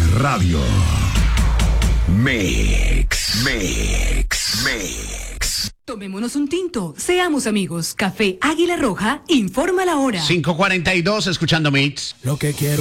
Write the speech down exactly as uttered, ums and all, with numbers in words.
Radio. Mix, mix, mix. Tomémonos un tinto, seamos amigos. Café Águila Roja informa la hora. cinco cuarenta y dos, escuchando Mix. Lo que quiero